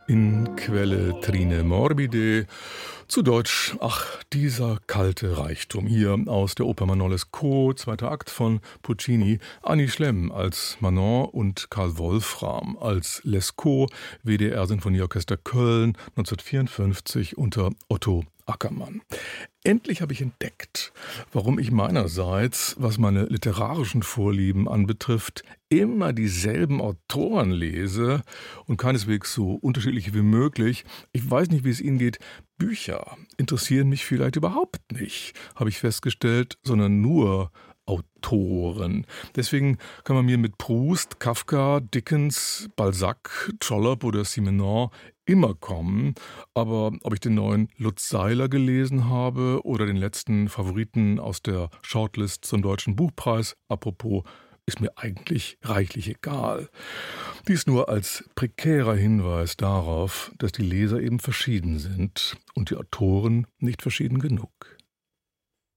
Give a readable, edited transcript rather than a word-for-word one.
In quelle trine morbide, zu Deutsch, ach, dieser kalte Reichtum. Hier aus der Oper Manon Lescaut, zweiter Akt von Puccini, Annie Schlemm als Manon und Karl Wolfram als Lescaut, WDR-Sinfonieorchester Köln, 1954 unter Otto Ackermann. Endlich habe ich entdeckt, warum ich meinerseits, was meine literarischen Vorlieben anbetrifft, immer dieselben Autoren lese und keineswegs so unterschiedliche wie möglich. Ich weiß nicht, wie es Ihnen geht. Bücher interessieren mich vielleicht überhaupt nicht, habe ich festgestellt, sondern nur Autoren. Deswegen kann man mir mit Proust, Kafka, Dickens, Balzac, Trollope oder Simenon immer kommen. Aber ob ich den neuen Lutz Seiler gelesen habe oder den letzten Favoriten aus der Shortlist zum Deutschen Buchpreis, apropos, ist mir eigentlich reichlich egal. Dies nur als prekärer Hinweis darauf, dass die Leser eben verschieden sind und die Autoren nicht verschieden genug.